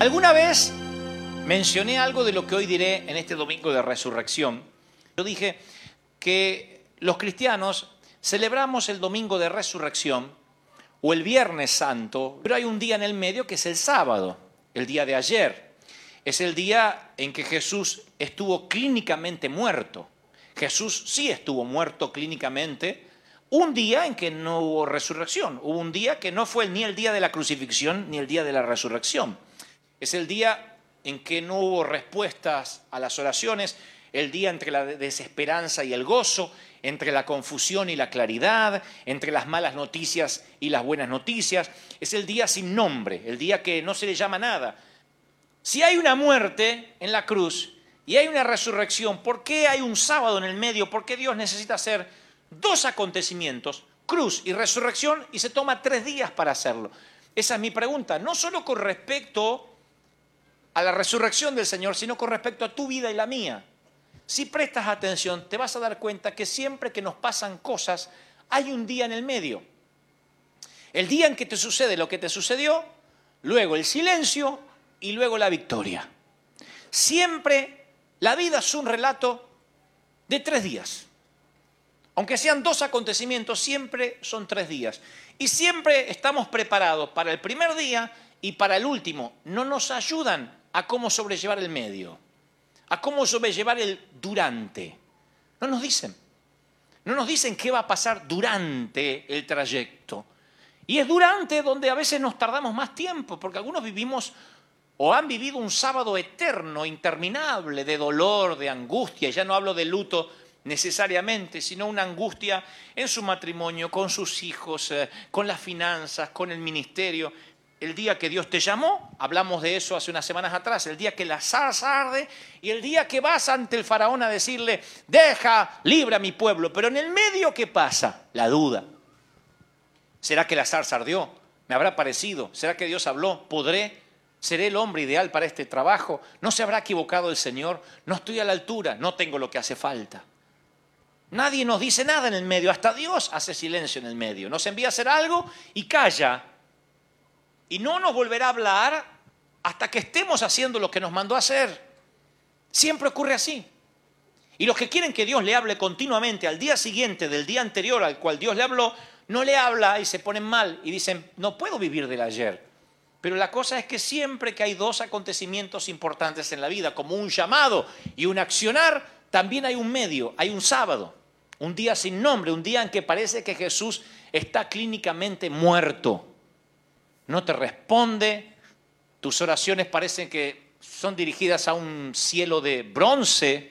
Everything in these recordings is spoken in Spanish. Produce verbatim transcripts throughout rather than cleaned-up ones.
Alguna vez mencioné algo de lo que hoy diré en este domingo de resurrección. Yo dije que los cristianos celebramos el domingo de resurrección o el viernes santo, pero hay un día en el medio que es el sábado, el día de ayer. Es el día en que Jesús estuvo clínicamente muerto. Jesús sí estuvo muerto clínicamente. Un día en que no hubo resurrección. Hubo un día que no fue ni el día de la crucifixión ni el día de la resurrección. Es el día en que no hubo respuestas a las oraciones, el día entre la desesperanza y el gozo, entre la confusión y la claridad, entre las malas noticias y las buenas noticias. Es el día sin nombre, el día que no se le llama nada. Si hay una muerte en la cruz y hay una resurrección, ¿por qué hay un sábado en el medio? ¿Por qué Dios necesita hacer dos acontecimientos, cruz y resurrección, y se toma tres días para hacerlo? Esa es mi pregunta, no solo con respecto a la resurrección del Señor, sino con respecto a tu vida y la mía. Si prestas atención, te vas a dar cuenta que siempre que nos pasan cosas, hay un día en el medio. El día en que te sucede lo que te sucedió, luego el silencio y luego la victoria. Siempre la vida es un relato de tres días. Aunque sean dos acontecimientos, siempre son tres días. Y siempre estamos preparados para el primer día y para el último. No nos ayudan a cómo sobrellevar el medio, a cómo sobrellevar el durante. No nos dicen. No nos dicen qué va a pasar durante el trayecto. Y es durante donde a veces nos tardamos más tiempo, porque algunos vivimos o han vivido un sábado eterno, interminable, de dolor, de angustia. Ya no hablo de luto necesariamente, sino una angustia en su matrimonio, con sus hijos, eh, con las finanzas, con el ministerio. El día que Dios te llamó, hablamos de eso hace unas semanas atrás, el día que la zarza arde y el día que vas ante el faraón a decirle, deja libre a mi pueblo. Pero en el medio, ¿qué pasa? La duda. ¿Será que la zarza ardió? ¿Me habrá parecido? ¿Será que Dios habló? ¿Podré? ¿Seré el hombre ideal para este trabajo? ¿No se habrá equivocado el Señor? ¿No estoy a la altura? ¿No tengo lo que hace falta? Nadie nos dice nada en el medio, hasta Dios hace silencio en el medio. Nos envía a hacer algo y calla. Y no nos volverá a hablar hasta que estemos haciendo lo que nos mandó a hacer. Siempre ocurre así. Y los que quieren que Dios le hable continuamente al día siguiente del día anterior al cual Dios le habló, no le habla y se ponen mal y dicen, no puedo vivir del ayer. Pero la cosa es que siempre que hay dos acontecimientos importantes en la vida, como un llamado y un accionar, también hay un medio, hay un sábado, un día sin nombre, un día en que parece que Jesús está clínicamente muerto. No te responde, tus oraciones parecen que son dirigidas a un cielo de bronce.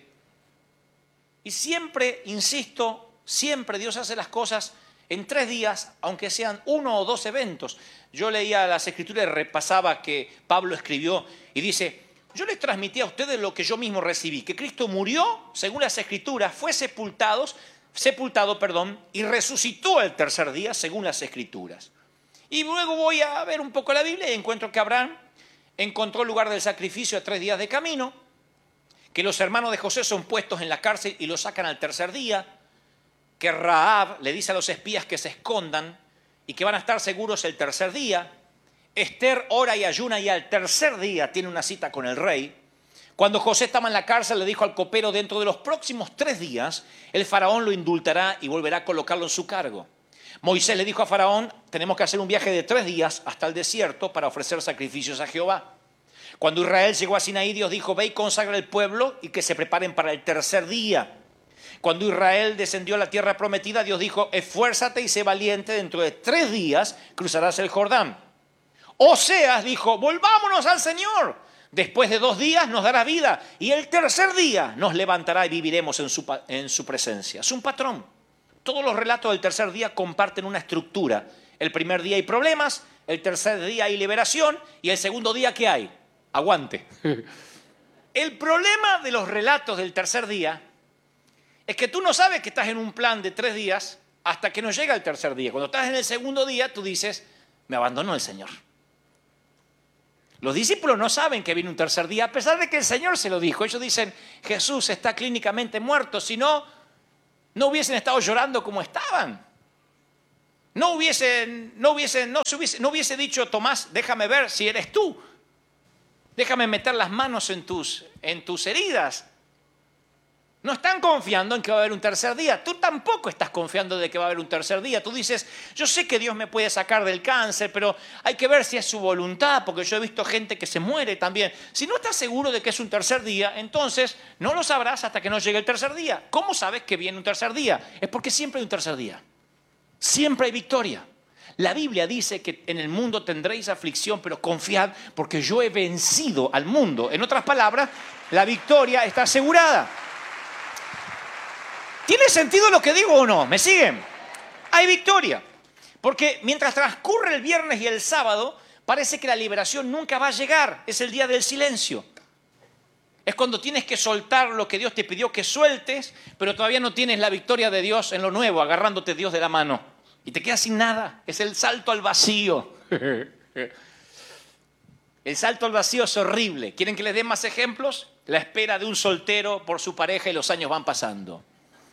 Y siempre, insisto, siempre Dios hace las cosas en tres días, aunque sean uno o dos eventos. Yo leía las Escrituras y repasaba que Pablo escribió y dice, yo les transmití a ustedes lo que yo mismo recibí, que Cristo murió, según las Escrituras, fue sepultado, sepultado, perdón, y resucitó el tercer día, según las Escrituras. Y luego voy a ver un poco la Biblia y encuentro que Abraham encontró el lugar del sacrificio a tres días de camino, que los hermanos de José son puestos en la cárcel y lo sacan al tercer día, que Rahab le dice a los espías que se escondan y que van a estar seguros el tercer día. Esther ora y ayuna y al tercer día tiene una cita con el rey. Cuando José estaba en la cárcel le dijo al copero, dentro de los próximos tres días el faraón lo indultará y volverá a colocarlo en su cargo. Moisés le dijo a Faraón, tenemos que hacer un viaje de tres días hasta el desierto para ofrecer sacrificios a Jehová. Cuando Israel llegó a Sinaí, Dios dijo, ve y consagra el pueblo y que se preparen para el tercer día. Cuando Israel descendió a la tierra prometida, Dios dijo, esfuérzate y sé valiente, dentro de tres días cruzarás el Jordán. Oseas dijo, volvámonos al Señor. Después de dos días nos dará vida y el tercer día nos levantará y viviremos en su, en su presencia. Es un patrón. Todos los relatos del tercer día comparten una estructura. El primer día hay problemas, el tercer día hay liberación y el segundo día, ¿qué hay? Aguante. El problema de los relatos del tercer día es que tú no sabes que estás en un plan de tres días hasta que no llega el tercer día. Cuando estás en el segundo día, tú dices, me abandonó el Señor. Los discípulos no saben que viene un tercer día, a pesar de que el Señor se lo dijo. Ellos dicen, Jesús está clínicamente muerto, si no, no hubiesen estado llorando como estaban. No hubiesen, no hubiese, no se hubiese, no hubiese dicho, Tomás, déjame ver si eres tú. Déjame meter las manos en tus, en tus heridas. No están confiando en que va a haber un tercer día. Tú tampoco estás confiando de que va a haber un tercer día. Tú dices, yo sé que Dios me puede sacar del cáncer, pero hay que ver si es su voluntad, porque yo he visto gente que se muere también. Si no estás seguro de que es un tercer día, entonces no lo sabrás hasta que no llegue el tercer día. ¿Cómo sabes que viene un tercer día? Es porque siempre hay un tercer día. Siempre hay victoria. La Biblia dice que en el mundo tendréis aflicción, pero confiad porque yo he vencido al mundo. En otras palabras, la victoria está asegurada. ¿Tiene sentido lo que digo o no? ¿Me siguen? Hay victoria. Porque mientras transcurre el viernes y el sábado, parece que la liberación nunca va a llegar. Es el día del silencio. Es cuando tienes que soltar lo que Dios te pidió que sueltes, pero todavía no tienes la victoria de Dios en lo nuevo, agarrándote Dios de la mano. Y te quedas sin nada. Es el salto al vacío. El salto al vacío es horrible. ¿Quieren que les dé más ejemplos? La espera de un soltero por su pareja y los años van pasando.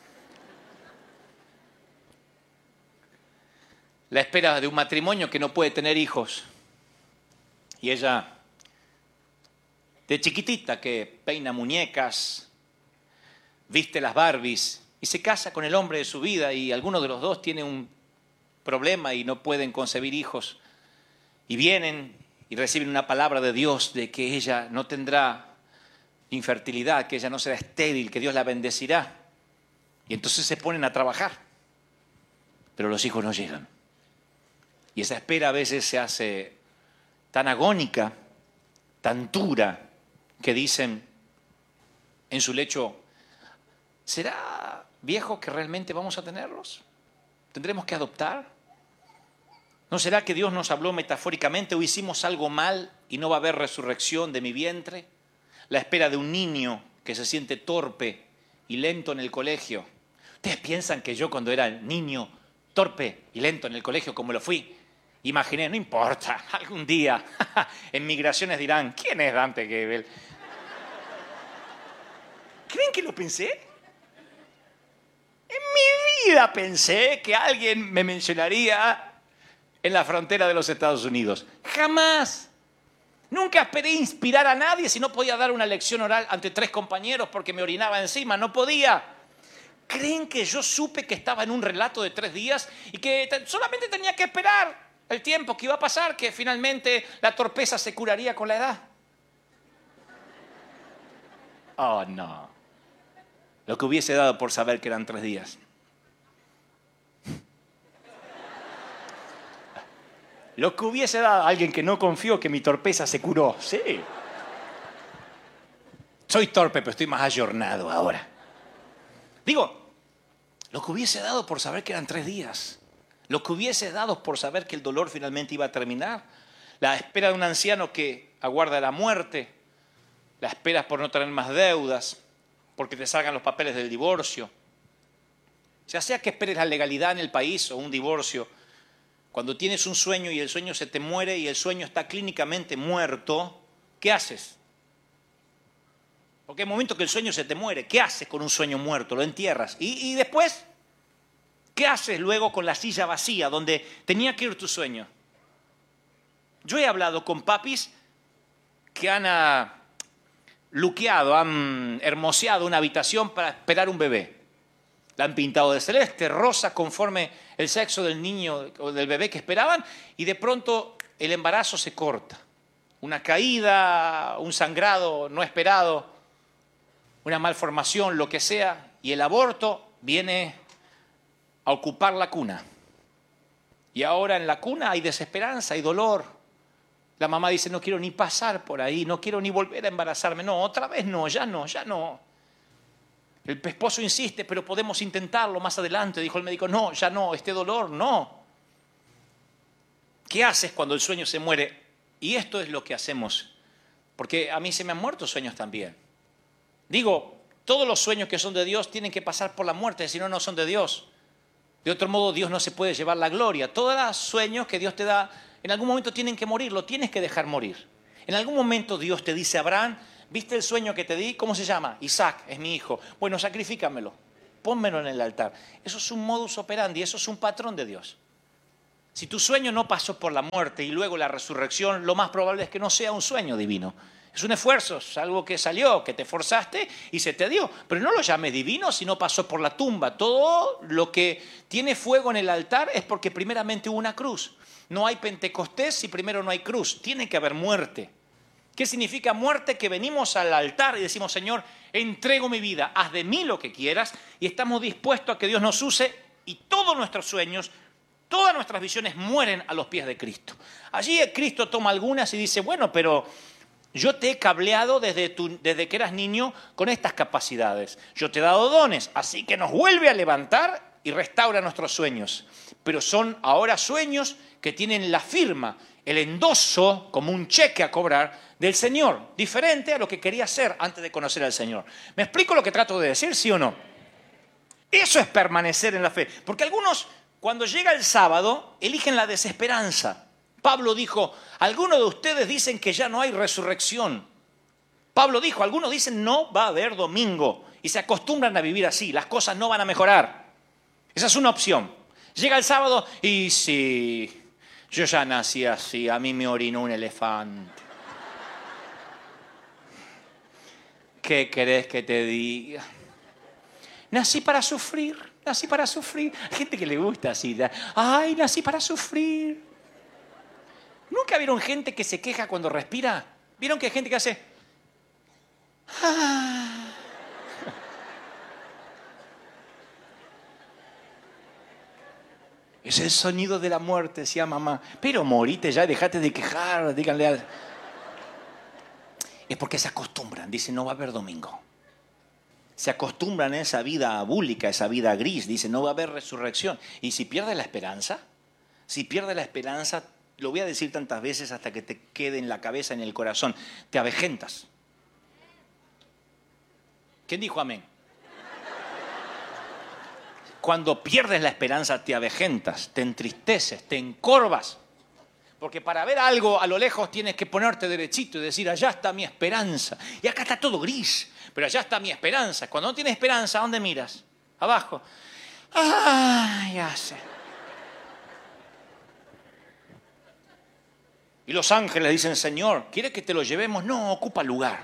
La espera de un matrimonio que no puede tener hijos. Y ella, de chiquitita, que peina muñecas, viste las Barbies y se casa con el hombre de su vida y alguno de los dos tiene un problema y no pueden concebir hijos. Y vienen y reciben una palabra de Dios de que ella no tendrá infertilidad, que ella no será estéril, que Dios la bendecirá. Y entonces se ponen a trabajar. Pero los hijos no llegan. Y esa espera a veces se hace tan agónica, tan dura, que dicen en su lecho, ¿será viejo que realmente vamos a tenerlos? ¿Tendremos que adoptar? ¿No será que Dios nos habló metafóricamente o hicimos algo mal y no va a haber resurrección de mi vientre? La espera de un niño que se siente torpe y lento en el colegio. ¿Ustedes piensan que yo cuando era niño torpe y lento en el colegio como lo fui, imaginé, no importa, algún día en migraciones dirán, ¿quién es Dante Gebel? ¿Creen que lo pensé? En mi vida pensé que alguien me mencionaría en la frontera de los Estados Unidos. Jamás. Nunca esperé inspirar a nadie si no podía dar una lección oral ante tres compañeros porque me orinaba encima, no podía. ¿Creen que yo supe que estaba en un relato de tres días y que solamente tenía que esperar el tiempo que iba a pasar, que finalmente la torpeza se curaría con la edad? Oh, no. Lo que hubiese dado por saber que eran tres días. Lo que hubiese dado a alguien que no confió que mi torpeza se curó. Sí. Soy torpe, pero estoy más ayornado ahora. Digo, lo que hubiese dado por saber que eran tres días. Lo que hubiese dado por saber que el dolor finalmente iba a terminar. La espera de un anciano que aguarda la muerte. La espera por no tener más deudas. Porque te salgan los papeles del divorcio. Ya sea que esperes la legalidad en el país o un divorcio. Cuando tienes un sueño y el sueño se te muere y el sueño está clínicamente muerto, ¿qué haces? Porque hay momentos que el sueño se te muere. ¿Qué haces con un sueño muerto? Lo entierras. ¿Y, y después? ¿Qué haces luego con la silla vacía donde tenía que ir tu sueño? Yo he hablado con papis que han uh, luqueado, han hermoseado una habitación para esperar un bebé. La han pintado de celeste, rosa, conforme el sexo del niño o del bebé que esperaban, y de pronto el embarazo se corta. Una caída, un sangrado no esperado, una malformación, lo que sea, y el aborto viene a ocupar la cuna. Y ahora en la cuna hay desesperanza, hay dolor. La mamá dice, no quiero ni pasar por ahí, no quiero ni volver a embarazarme. No, otra vez no, ya no, ya no. El esposo insiste, pero podemos intentarlo más adelante. Dijo el médico, no, ya no, este dolor, no. ¿Qué haces cuando el sueño se muere? Y esto es lo que hacemos. Porque a mí se me han muerto sueños también. Digo, todos los sueños que son de Dios tienen que pasar por la muerte, si no, no son de Dios. De otro modo, Dios no se puede llevar la gloria. Todos los sueños que Dios te da, en algún momento tienen que morir, lo tienes que dejar morir. En algún momento Dios te dice a Abraham, ¿viste el sueño que te di? ¿Cómo se llama? Isaac, es mi hijo. Bueno, sacrifícamelo, pónmelo en el altar. Eso es un modus operandi, eso es un patrón de Dios. Si tu sueño no pasó por la muerte y luego la resurrección, lo más probable es que no sea un sueño divino, Es un esfuerzo, es algo que salió, que te forzaste y se te dio. Pero no lo llames divino si no pasó por la tumba. Todo lo que tiene fuego en el altar es porque primeramente hubo una cruz. No hay Pentecostés si primero no hay cruz. Tiene que haber muerte. ¿Qué significa muerte? Que venimos al altar y decimos, Señor, entrego mi vida, haz de mí lo que quieras, y estamos dispuestos a que Dios nos use y todos nuestros sueños, todas nuestras visiones mueren a los pies de Cristo. Allí Cristo toma algunas y dice, bueno, pero yo te he cableado desde, tu, desde que eras niño con estas capacidades. Yo te he dado dones, así que nos vuelve a levantar y restaura nuestros sueños. Pero son ahora sueños que tienen la firma, el endoso, como un cheque a cobrar del Señor, diferente a lo que quería hacer antes de conocer al Señor. ¿Me explico lo que trato de decir, sí o no? Eso es permanecer en la fe. Porque algunos, cuando llega el sábado, eligen la desesperanza. Pablo dijo, algunos de ustedes dicen que ya no hay resurrección. Pablo dijo, algunos dicen no va a haber domingo. Y se acostumbran a vivir así, las cosas no van a mejorar. Esa es una opción. Llega el sábado y sí, yo ya nací así, a mí me orinó un elefante. ¿Qué querés que te diga? Nací para sufrir, nací para sufrir. Hay gente que le gusta así, ay, nací para sufrir. ¿Nunca vieron gente que se queja cuando respira? ¿Vieron que hay gente que hace? Ah. Es el sonido de la muerte, decía mamá. Pero morite ya, dejate de quejar, díganle a... Es porque se acostumbran, dicen no va a haber domingo. Se acostumbran a esa vida abúlica, esa vida gris, dicen no va a haber resurrección. Y si pierdes la esperanza, si pierdes la esperanza, lo voy a decir tantas veces hasta que te quede en la cabeza, en el corazón, te avejentas. ¿Quién dijo amén? Cuando pierdes la esperanza te avejentas, te entristeces, te encorvas. Porque para ver algo a lo lejos tienes que ponerte derechito y decir, allá está mi esperanza. Y acá está todo gris, pero allá está mi esperanza. Cuando no tienes esperanza, ¿a dónde miras? Abajo. Ah, ya sé. Y los ángeles dicen, Señor, ¿quieres que te lo llevemos? No, ocupa lugar.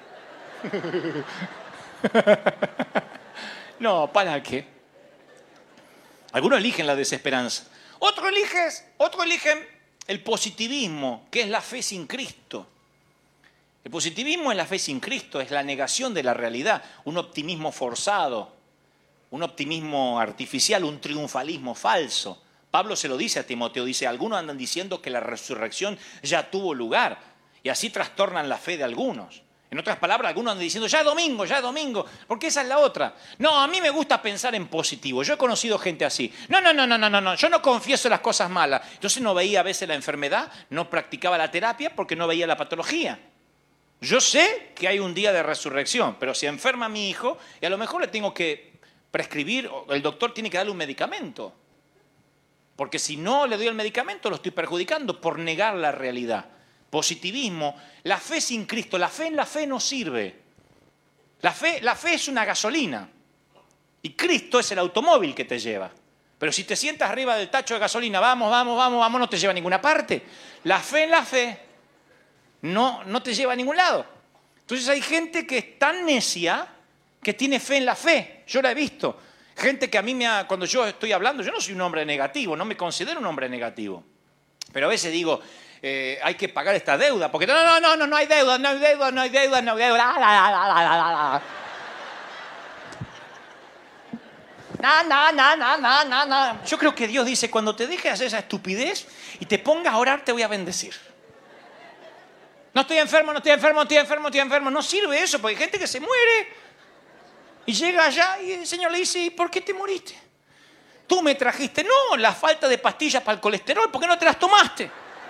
No, ¿para qué? Algunos eligen la desesperanza. Otros eligen, otros eligen el positivismo, que es la fe sin Cristo. El positivismo es la fe sin Cristo, es la negación de la realidad, un optimismo forzado, un optimismo artificial, un triunfalismo falso. Pablo se lo dice a Timoteo, dice, algunos andan diciendo que la resurrección ya tuvo lugar y así trastornan la fe de algunos. En otras palabras, algunos andan diciendo, ya es domingo, ya es domingo, porque esa es la otra. No, a mí me gusta pensar en positivo. Yo he conocido gente así. No, no, no, no, no, no, yo no confieso las cosas malas. Entonces no veía a veces la enfermedad, no practicaba la terapia porque no veía la patología. Yo sé que hay un día de resurrección, pero si enferma a mi hijo, y a lo mejor le tengo que prescribir, el doctor tiene que darle un medicamento. Porque si no le doy el medicamento, lo estoy perjudicando por negar la realidad. Positivismo, la fe sin Cristo, la fe en la fe no sirve. La fe, la fe es una gasolina y Cristo es el automóvil que te lleva. Pero si te sientas arriba del tacho de gasolina, vamos, vamos, vamos, vamos, no te lleva a ninguna parte. La fe en la fe no, no te lleva a ningún lado. Entonces hay gente que es tan necia que tiene fe en la fe. Yo la he visto. Gente que a mí me ha, cuando yo estoy hablando, yo no soy un hombre negativo, no me considero un hombre negativo. Pero a veces digo, eh, hay que pagar esta deuda, porque no, no, no, no, no hay deuda, no hay deuda, no hay deuda, no hay deuda. No, no, no, no, no, no, no. Yo creo que Dios dice, cuando te dejes hacer esa estupidez y te pongas a orar, te voy a bendecir. No estoy enfermo, no estoy enfermo, no estoy enfermo, no estoy enfermo. No sirve eso, porque hay gente que se muere. Y llega allá y el Señor le dice, ¿y por qué te moriste? Tú me trajiste. No, la falta de pastillas para el colesterol, ¿por qué no te las tomaste?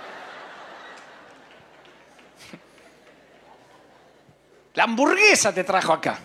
La hamburguesa te trajo acá.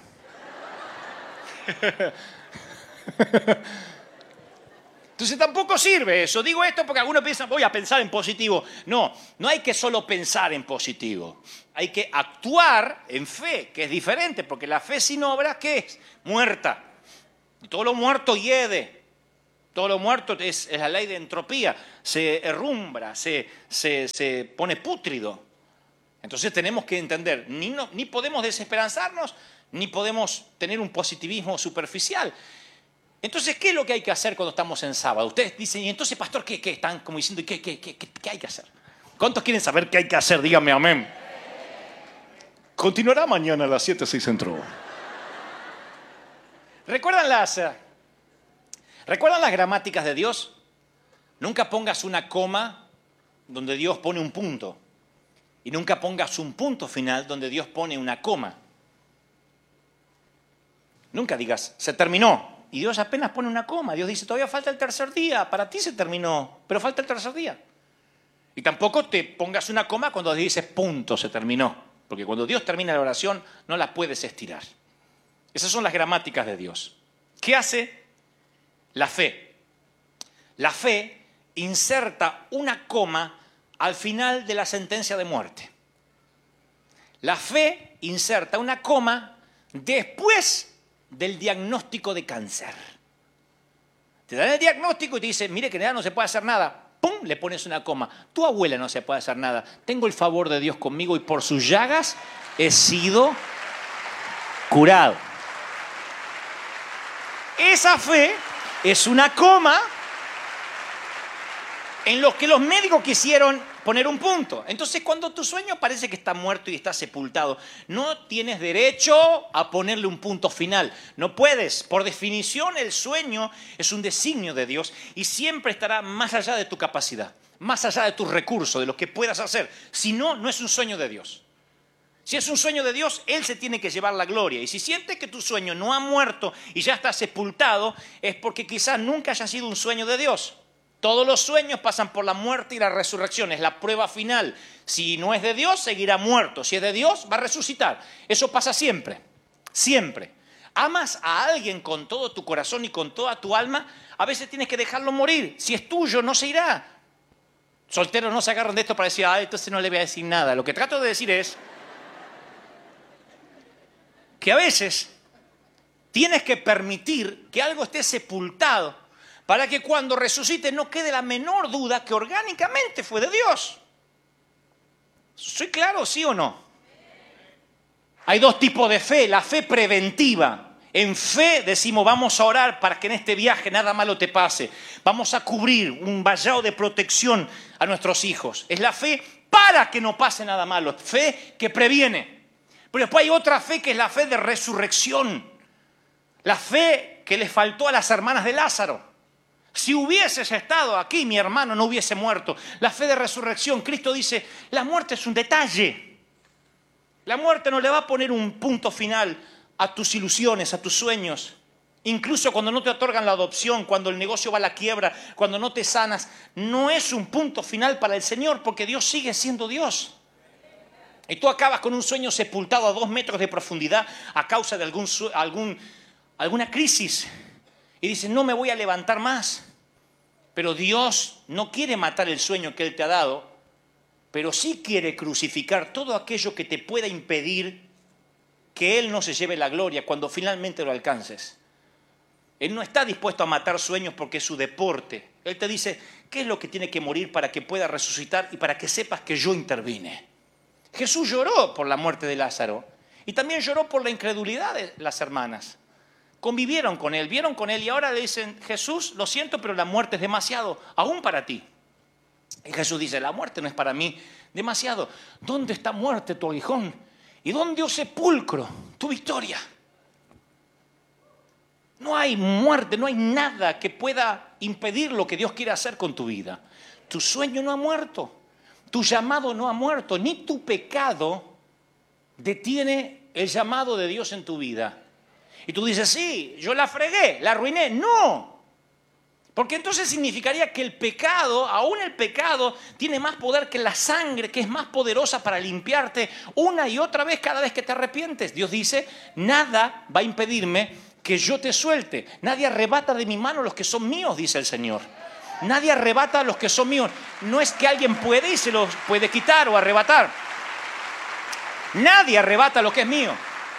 Entonces tampoco sirve eso. Digo esto porque algunos piensan, voy a pensar en positivo. No, no hay que solo pensar en positivo. Hay que actuar en fe, que es diferente, porque la fe sin obras, ¿qué es? Muerta. Y todo lo muerto hiede. Todo lo muerto es, es la ley de entropía. Se herrumbra, se, se, se pone pútrido. Entonces tenemos que entender, ni, no, ni podemos desesperanzarnos, ni podemos tener un positivismo superficial. Entonces, ¿qué es lo que hay que hacer cuando estamos en sábado? Ustedes dicen, y entonces, pastor, ¿qué? ¿Qué? Están como diciendo, ¿qué, qué, qué, qué, qué hay que hacer? ¿Cuántos quieren saber qué hay que hacer? Díganme amén. Continuará mañana a las siete, seis Centro. ¿Recuerdan las, uh, ¿Recuerdan las gramáticas de Dios? Nunca pongas una coma donde Dios pone un punto. Y nunca pongas un punto final donde Dios pone una coma. Nunca digas, se terminó. Y Dios apenas pone una coma. Dios dice, todavía falta el tercer día. Para ti se terminó, pero falta el tercer día. Y tampoco te pongas una coma cuando dices, punto, se terminó. Porque cuando Dios termina la oración, no la puedes estirar. Esas son las gramáticas de Dios. ¿Qué hace la fe? La fe inserta una coma al final de la sentencia de muerte. La fe inserta una coma después del diagnóstico de cáncer. Te dan el diagnóstico y te dicen, mire que ya no se puede hacer nada. ¡Pum! Le pones una coma. Tu abuela no se puede hacer nada. Tengo el favor de Dios conmigo y por sus llagas he sido curado. Esa fe es una coma en lo que los médicos quisieron poner un punto. Entonces, cuando tu sueño parece que está muerto y está sepultado, no tienes derecho a ponerle un punto final. No puedes. Por definición, el sueño es un designio de Dios y siempre estará más allá de tu capacidad, más allá de tus recursos, de lo que puedas hacer. Si no, no es un sueño de Dios. Si es un sueño de Dios, Él se tiene que llevar la gloria. Y si sientes que tu sueño no ha muerto y ya está sepultado, es porque quizás nunca haya sido un sueño de Dios. Todos los sueños pasan por la muerte y la resurrección. Es la prueba final. Si no es de Dios, seguirá muerto. Si es de Dios, va a resucitar. Eso pasa siempre. Siempre. Amas a alguien con todo tu corazón y con toda tu alma, a veces tienes que dejarlo morir. Si es tuyo, no se irá. Solteros no se agarran de esto para decir, ah, entonces no le voy a decir nada. Lo que trato de decir es que a veces tienes que permitir que algo esté sepultado para que cuando resucite no quede la menor duda que orgánicamente fue de Dios. ¿Soy claro, sí o no? Hay dos tipos de fe. La fe preventiva. En fe decimos, vamos a orar para que en este viaje nada malo te pase. Vamos a cubrir un vallado de protección a nuestros hijos. Es la fe para que no pase nada malo. Fe que previene. Pero después hay otra fe que es la fe de resurrección. La fe que les faltó a las hermanas de Lázaro. Si hubieses estado aquí, mi hermano no hubiese muerto. La fe de resurrección. Cristo dice, la muerte es un detalle. La muerte no le va a poner un punto final a tus ilusiones, a tus sueños. Incluso cuando no te otorgan la adopción, cuando el negocio va a la quiebra, cuando no te sanas, no es un punto final para el Señor, porque Dios sigue siendo Dios. Y tú acabas con un sueño sepultado a dos metros de profundidad a causa de algún, algún, alguna crisis. Y dices, no me voy a levantar más. Pero Dios no quiere matar el sueño que Él te ha dado, pero sí quiere crucificar todo aquello que te pueda impedir que Él no se lleve la gloria cuando finalmente lo alcances. Él no está dispuesto a matar sueños porque es su deporte. Él te dice, ¿qué es lo que tiene que morir para que pueda resucitar y para que sepas que yo intervine? Jesús lloró por la muerte de Lázaro y también lloró por la incredulidad de las hermanas. Convivieron con él, vieron con él y ahora le dicen, Jesús, lo siento, pero la muerte es demasiado, aún para ti. Y Jesús dice, la muerte no es para mí demasiado. ¿Dónde está muerte tu aguijón? ¿Y dónde, oh sepulcro, tu victoria? No hay muerte, no hay nada que pueda impedir lo que Dios quiere hacer con tu vida. Tu sueño no ha muerto, tu llamado no ha muerto, ni tu pecado detiene el llamado de Dios en tu vida. Y tú dices, sí, yo la fregué, la arruiné. No, porque entonces significaría que el pecado, aún el pecado, tiene más poder que la sangre, que es más poderosa para limpiarte una y otra vez cada vez que te arrepientes. Dios dice, nada va a impedirme que yo te suelte. Nadie arrebata de mi mano los que son míos, dice el Señor. Nadie arrebata a los que son míos. No es que alguien puede y se los puede quitar o arrebatar. Nadie arrebata lo que es mío.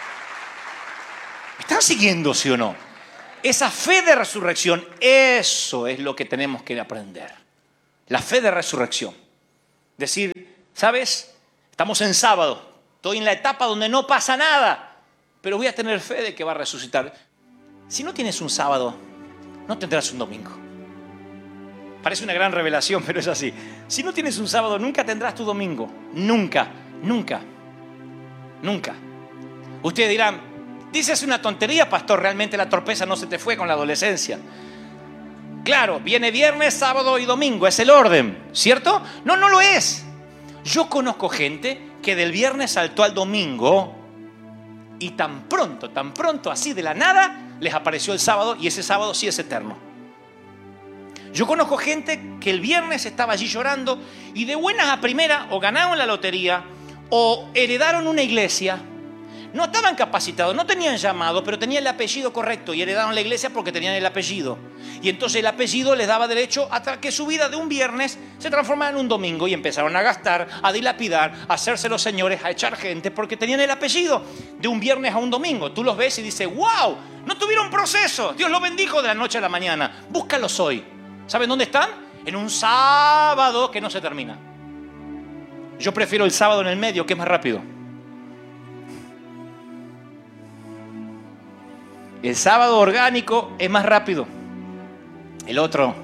¿Me están siguiendo, sí o no? Esa fe de resurrección, eso es lo que tenemos que aprender. La fe de resurrección. Decir, ¿sabes? Estamos en sábado. Estoy en la etapa donde no pasa nada, pero voy a tener fe de que va a resucitar. Si no tienes un sábado, no tendrás un domingo. Parece una gran revelación, pero es así. Si no tienes un sábado, nunca tendrás tu domingo. Nunca, nunca, nunca. Ustedes dirán, dices una tontería, pastor, realmente la torpeza no se te fue con la adolescencia. Claro, viene viernes, sábado y domingo, es el orden, ¿cierto? No, no lo es. Yo conozco gente que del viernes saltó al domingo y tan pronto, tan pronto, así de la nada, les apareció el sábado y ese sábado sí es eterno. Yo conozco gente que el viernes estaba allí llorando y de buenas a primeras o ganaron la lotería o heredaron una iglesia. No estaban capacitados, no tenían llamado, pero tenían el apellido correcto y heredaron la iglesia porque tenían el apellido. Y entonces el apellido les daba derecho a que su vida de un viernes se transformara en un domingo y empezaron a gastar, a dilapidar, a hacerse los señores, a echar gente porque tenían el apellido de un viernes a un domingo. Tú los ves y dices, wow, no tuvieron proceso, Dios los bendijo de la noche a la mañana. Búscalos hoy. ¿Saben dónde están? En un sábado que no se termina. Yo prefiero el sábado en el medio, que es más rápido. El sábado orgánico es más rápido. El otro,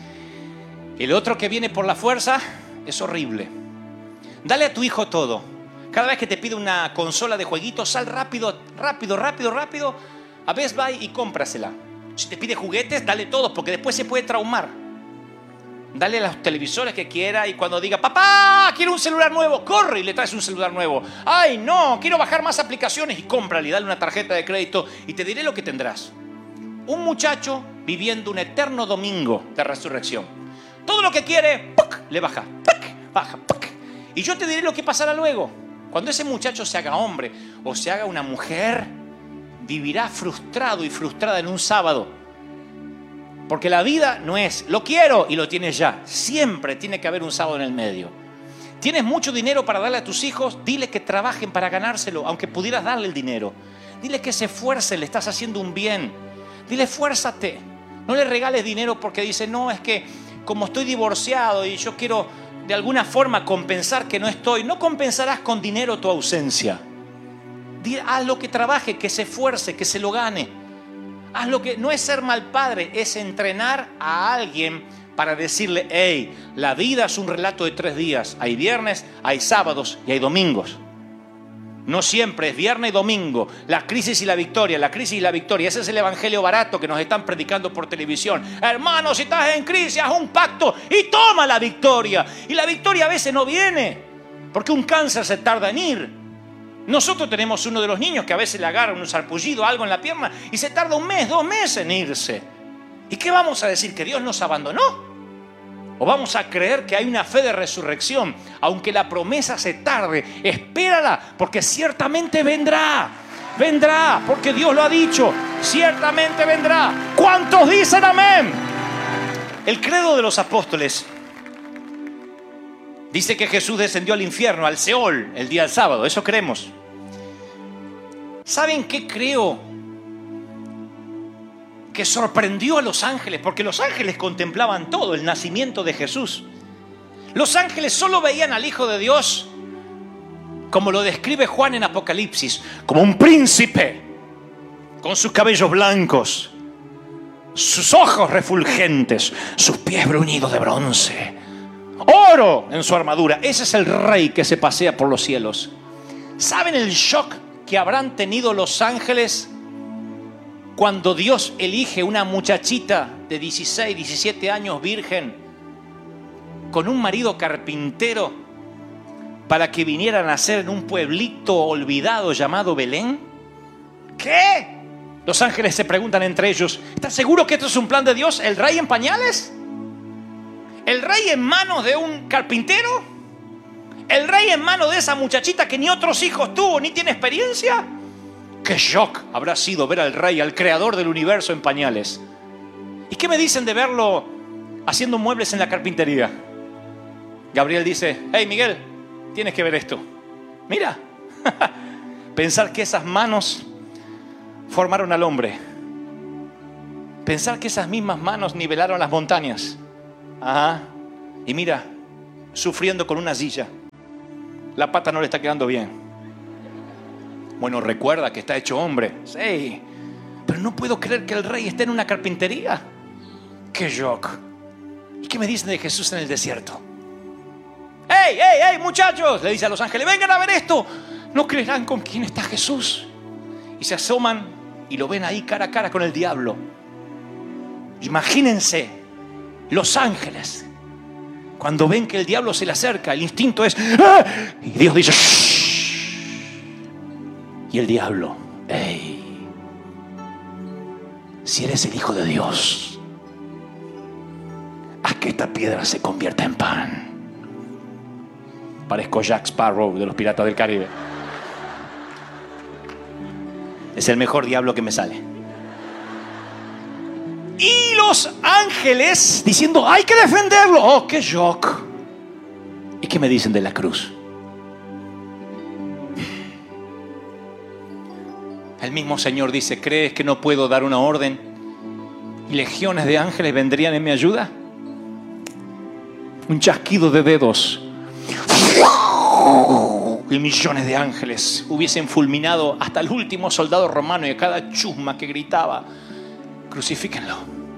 el otro que viene por la fuerza es horrible. Dale a tu hijo todo. Cada vez que te pide una consola de jueguitos, sal rápido, rápido, rápido, rápido a Best Buy y cómprasela. Si te pide juguetes, dale todos, porque después se puede traumar. Dale a los televisores que quiera y cuando diga, papá, quiero un celular nuevo, corre y le traes un celular nuevo. Ay, no, quiero bajar más aplicaciones y cómprale, dale una tarjeta de crédito y te diré lo que tendrás. Un muchacho viviendo un eterno domingo de resurrección. Todo lo que quiere, ¡puc!, le baja, ¡puc!, baja, ¡puc! Y yo te diré lo que pasará luego. Cuando ese muchacho se haga hombre o se haga una mujer, vivirá frustrado y frustrada en un sábado. Porque la vida no es, lo quiero y lo tienes ya. Siempre tiene que haber un sábado en el medio. ¿Tienes mucho dinero para darle a tus hijos? Dile que trabajen para ganárselo, aunque pudieras darle el dinero. Dile que se esfuerce, le estás haciendo un bien. Dile, esfuérzate. No le regales dinero porque dice, no, es que como estoy divorciado y yo quiero de alguna forma compensar que no estoy. No compensarás con dinero tu ausencia. Dile, haz lo que trabaje, que se esfuerce, que se lo gane. Haz lo que no es ser mal padre, es entrenar a alguien para decirle, hey, la vida es un relato de tres días. Hay viernes, hay sábados y hay domingos. No siempre es viernes y domingo. La crisis y la victoria, la crisis y la victoria. Ese es el evangelio barato que nos están predicando por televisión. Hermano, si estás en crisis, haz un pacto y toma la victoria. Y la victoria a veces no viene, porque un cáncer se tarda en ir. Nosotros tenemos uno de los niños que a veces le agarra un sarpullido, algo en la pierna y se tarda un mes, dos meses en irse. ¿Y qué vamos a decir? ¿Que Dios nos abandonó? ¿O vamos a creer que hay una fe de resurrección? Aunque la promesa se tarde, espérala, porque ciertamente vendrá. Vendrá, porque Dios lo ha dicho. Ciertamente vendrá. ¿Cuántos dicen amén? El credo de los apóstoles dice que Jesús descendió al infierno, al Seol, el día del sábado. Eso creemos. ¿Saben qué creo? Que sorprendió a los ángeles, porque los ángeles contemplaban todo, el nacimiento de Jesús. Los ángeles solo veían al Hijo de Dios, como lo describe Juan en Apocalipsis, como un príncipe, con sus cabellos blancos, sus ojos refulgentes, sus pies bruñidos de bronce, oro en su armadura. Ese es el rey que se pasea por los cielos. ¿Saben el shock que habrán tenido los ángeles cuando Dios elige una muchachita de dieciséis, diecisiete años, virgen, con un marido carpintero, para que viniera a nacer en un pueblito olvidado llamado Belén? ¿Qué? Los ángeles se preguntan entre ellos, ¿estás seguro que esto es un plan de Dios? ¿El rey en pañales? ¿El rey en manos de un carpintero? ¿El rey en manos de esa muchachita que ni otros hijos tuvo ni tiene experiencia? ¡Qué shock habrá sido ver al rey, al creador del universo, en pañales! ¿Y qué me dicen de verlo haciendo muebles en la carpintería? Gabriel dice, hey Miguel, tienes que ver esto. Mira, pensar que esas manos formaron al hombre. Pensar que esas mismas manos nivelaron las montañas. Ajá. Y mira, sufriendo con una silla. La pata no le está quedando bien. Bueno, recuerda que está hecho hombre. Sí, pero no puedo creer que el rey esté en una carpintería. ¡Qué shock! ¿Y qué me dicen de Jesús en el desierto? ¡Ey, ey, ey, muchachos! Le dice a los ángeles, vengan a ver esto. No creerán con quién está Jesús. Y se asoman y lo ven ahí cara a cara con el diablo. Imagínense los ángeles cuando ven que el diablo se le acerca. El instinto es ¡ah! Y Dios dice ¡shh! Y el diablo, ¡ey! Si eres el Hijo de Dios, haz que esta piedra se convierta en pan. Parezco Jack Sparrow de los Piratas del Caribe. Es el mejor diablo que me sale. Y los ángeles diciendo, hay que defenderlo. Oh, qué shock. ¿Y qué me dicen de la cruz? El mismo Señor dice, ¿crees que no puedo dar una orden y legiones de ángeles vendrían en mi ayuda? Un chasquido de dedos y millones de ángeles hubiesen fulminado hasta el último soldado romano y a cada chusma que gritaba, crucifíquenlo.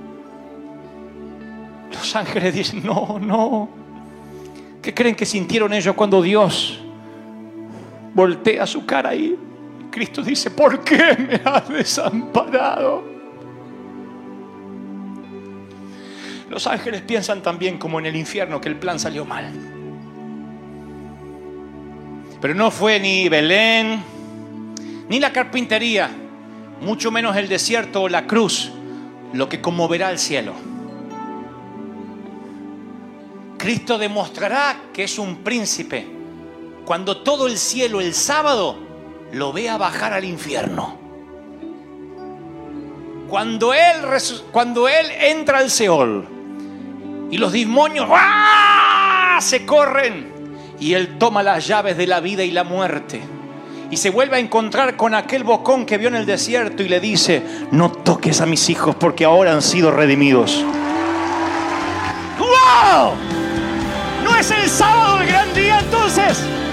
Los ángeles dicen, no, no. ¿Qué creen que sintieron ellos cuando Dios voltea su cara y Cristo dice, ¿por qué me has desamparado? Los ángeles piensan también como en el infierno, que el plan salió mal. Pero no fue ni Belén, ni la carpintería, mucho menos el desierto o la cruz, lo que conmoverá al cielo. Cristo demostrará que es un príncipe cuando todo el cielo el sábado lo vea bajar al infierno. Cuando él, cuando él entra al Seol y los demonios ¡ah! Se corren y él toma las llaves de la vida y la muerte y se vuelve a encontrar con aquel bocón que vio en el desierto y le dice, no toques a mis hijos porque ahora han sido redimidos. ¡Wow! ¿No es el sábado el gran día entonces?